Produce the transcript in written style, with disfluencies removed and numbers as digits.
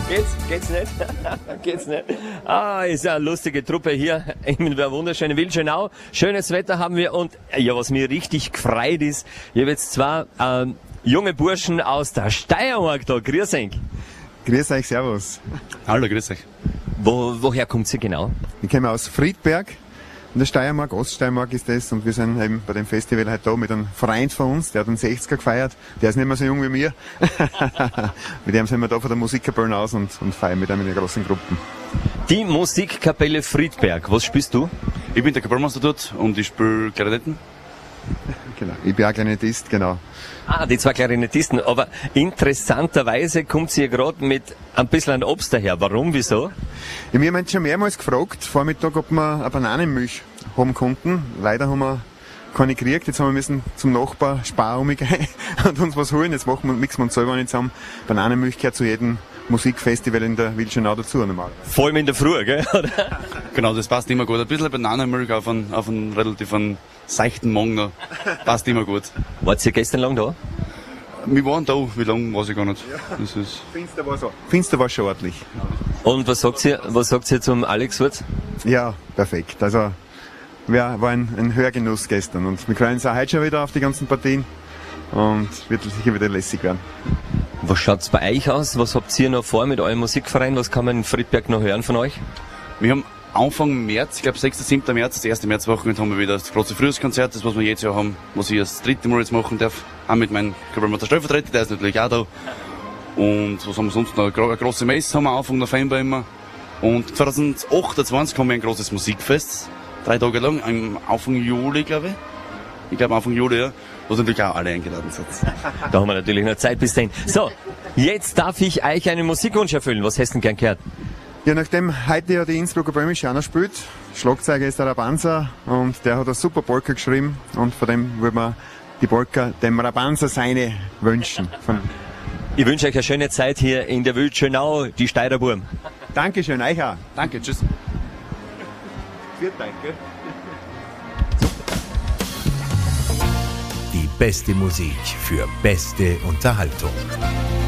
Geht's nicht? Geht's nicht? Ah, ist ja eine lustige Truppe hier in der wunderschönen Wildschönau. Schönes Wetter haben wir und ja, was mir richtig gefreut ist, ich habe jetzt zwei junge Burschen aus der Steiermark da. Grüß euch. Grüß euch, servus. Hallo, grüß euch. Woher kommt ihr genau? Wir kommen aus Friedberg in der Steiermark, Oststeiermark ist das, und wir sind eben bei dem Festival heute da mit einem Freund von uns, der hat den 60er gefeiert, der ist nicht mehr so jung wie mir. Mit dem sind wir da von der Musikkapelle aus und feiern mit ihm in einer großen Gruppe. Die Musikkapelle Friedberg, was spielst du? Ich bin der Kapellmeister dort und ich spiele Klarinetten. Genau, ich bin auch Klarinettist, genau. Ah, die zwei Klarinettisten, aber interessanterweise kommt sie gerade mit ein bisschen an Obst daher. Warum, wieso? Ja, wir haben uns schon mehrmals gefragt, Vormittag, ob wir eine Bananenmilch haben konnten. Leider haben wir keine gekriegt. Jetzt haben wir müssen zum Nachbar Spar umgehen und uns was holen. Jetzt mixen wir uns selber nicht zusammen. Bananenmilch gehört zu jedem Musikfestival in der Wildschönau dazu normal. Vor allem in der Früh, gell? Genau, das passt immer gut. Ein bisschen Bananenmilch auf einen relativ seichten Morgen noch. Passt immer gut. Wart ihr gestern lang da? Wir waren da, wie lange weiß ich gar nicht. Das ist Finster war schon ordentlich. Und was sagt ihr zum Alex Wurz? Ja, perfekt. Also, war ein Hörgenuss gestern. Und wir freuen uns auch heute schon wieder auf die ganzen Partien. Und wird sicher wieder lässig werden. Was schaut's bei euch aus? Was habt ihr noch vor mit eurem Musikverein? Was kann man in Friedberg noch hören von euch? Wir haben Anfang März, ich glaube 6. 7. März, das erste Märzwochenende, haben wir wieder das große Frühjahrskonzert, das was wir jedes Jahr haben, was ich das dritte Mal jetzt machen darf. Auch mit meinem Kapellmeister Stellvertreter, der ist natürlich auch da. Und was haben wir sonst noch? Eine große Messe haben wir Anfang November immer. Und 2028 haben wir ein großes Musikfest, 3 Tage lang, am Anfang Juli, glaube ich. Ich glaube Anfang Juli, ja. Wo natürlich auch alle eingeladen sind. Da haben wir natürlich noch Zeit bis dahin. So, jetzt darf ich euch einen Musikwunsch erfüllen. Was hast du denn gern gehört? Ja, nachdem heute ja die Innsbrucker Böhmische auch noch spielt, Schlagzeuger ist der Rabanza und der hat eine super Polka geschrieben und von dem würde man die Polka dem Rabanza seine wünschen. Ich wünsche euch eine schöne Zeit hier in der Wildschönau, die Steirer Burm. Dankeschön, euch auch. Danke, tschüss. Danke. Die beste Musik für beste Unterhaltung.